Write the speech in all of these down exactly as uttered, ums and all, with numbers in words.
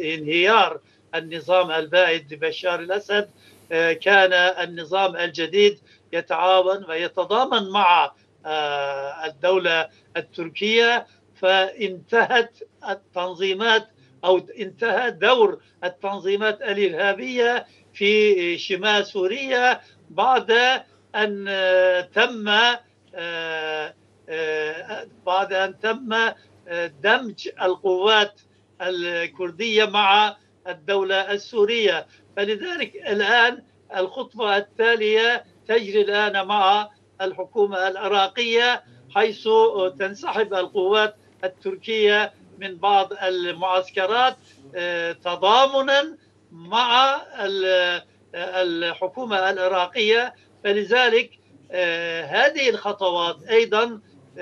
انهيار النظام البائد لبشار الأسد كان النظام الجديد يتعاون ويتضامن مع الدولة التركية، فانتهت التنظيمات أو انتهى دور التنظيمات الإرهابية في شمال سوريا بعد أن تم بعد أن تم دمج القوات الكردية مع الدولة السورية. فلذلك الآن الخطوة التالية تجري الآن مع الحكومة العراقية، حيث تنسحب القوات التركية من بعض المعسكرات تضامنا مع الحكومة العراقية. فلذلك هذه الخطوات أيضا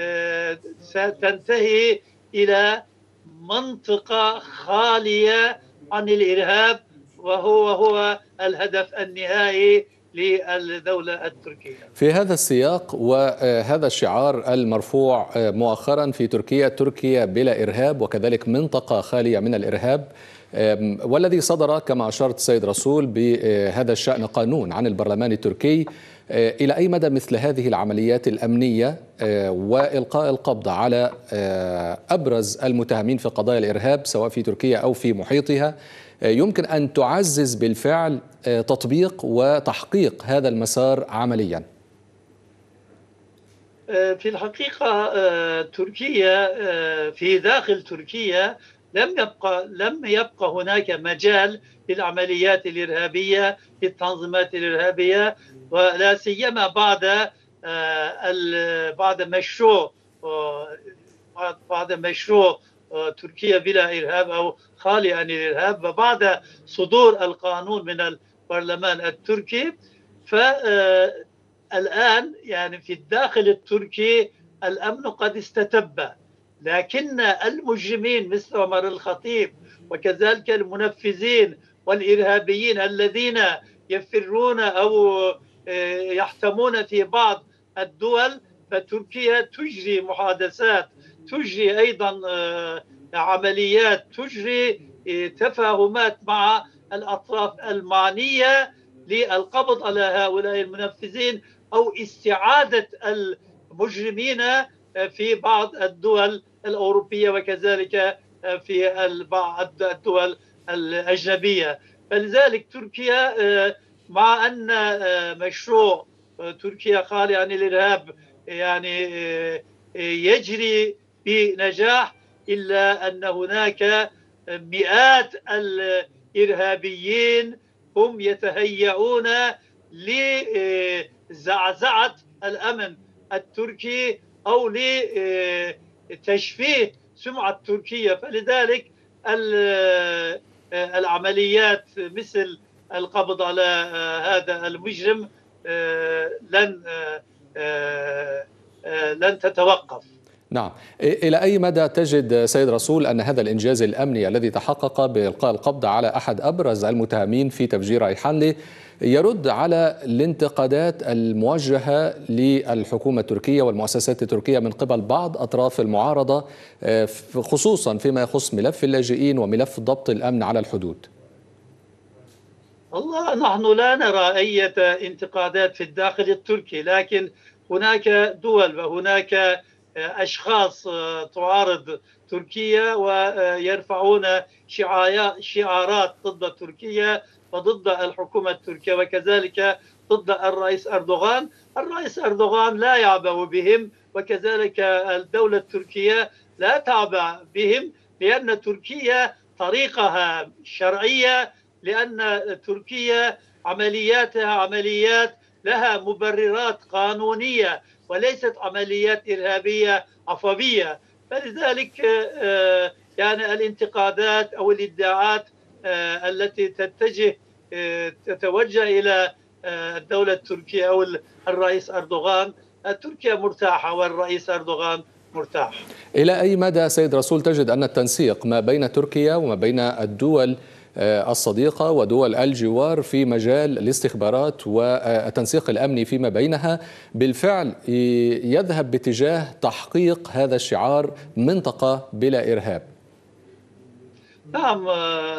ستنتهي إلى منطقة خالية عن الإرهاب، وهو هو الهدف النهائي للدولة التركية. في هذا السياق وهذا الشعار المرفوع مؤخرا في تركيا، تركيا بلا إرهاب وكذلك منطقة خالية من الإرهاب، والذي صدر كما أشرت سيد رسول بهذا الشأن قانون عن البرلمان التركي، إلى أي مدى مثل هذه العمليات الأمنية وإلقاء القبض على أبرز المتهمين في قضايا الإرهاب سواء في تركيا أو في محيطها يمكن أن تعزز بالفعل تطبيق وتحقيق هذا المسار عمليا؟ في الحقيقة تركيا في داخل تركيا لم يبقى لم يبقى هناك مجال للعمليات الإرهابية للتنظيمات الإرهابية، ولا سيما بعد بعد مشروع بعد مشروع تركيا بلا إرهاب أو خالي عن الإرهاب، وبعد صدور القانون من البرلمان التركي. فالآن يعني في الداخل التركي الأمن قد استتب، لكن المجرمين مثل عمر الخطيب وكذلك المنفذين والإرهابيين الذين يفرون أو يحتمون في بعض الدول، فتركيا تجري محادثات، تجري أيضا عمليات، تجري تفاهمات مع الأطراف المعنية للقبض على هؤلاء المنفذين أو استعادة المجرمين في بعض الدول الأوروبية وكذلك في بعض الدول الأجنبية. فلذلك تركيا مع أن مشروع تركيا خالي عن الإرهاب يعني يجري بنجاح، إلا أن هناك مئات الإرهابيين هم يتهيئون لزعزعة الأمن التركي أو لتشفيه سمعة تركيا. فلذلك العمليات مثل القبض على هذا المجرم لن لن تتوقف. نعم، إلى أي مدى تجد سيد رسول أن هذا الإنجاز الأمني الذي تحقق بإلقاء القبض على أحد أبرز المتهمين في تفجير ريحانلي يرد على الانتقادات الموجهة للحكومة التركية والمؤسسات التركية من قبل بعض أطراف المعارضة، خصوصا فيما يخص ملف اللاجئين وملف ضبط الأمن على الحدود؟ والله نحن لا نرى أي انتقادات في الداخل التركي، لكن هناك دول وهناك أشخاص تعارض تركيا ويرفعون شعارات ضد تركيا وضد الحكومة التركية وكذلك ضد الرئيس أردوغان. الرئيس أردوغان لا يعبأ بهم، وكذلك الدولة التركية لا تعبأ بهم، لأن تركيا طريقها شرعية، لأن تركيا عملياتها عمليات لها مبررات قانونية وليست عمليات إرهابية عفوية. فلذلك يعني الانتقادات أو الادعاءات التي تتجه تتوجه إلى الدولة التركية أو الرئيس أردوغان، تركيا مرتاحة والرئيس أردوغان مرتاح. إلى أي مدى سيد رسول تجد أن التنسيق ما بين تركيا وما بين الدول الصديقة ودول الجوار في مجال الاستخبارات والتنسيق الأمني فيما بينها بالفعل يذهب باتجاه تحقيق هذا الشعار منطقة بلا إرهاب؟ نعم.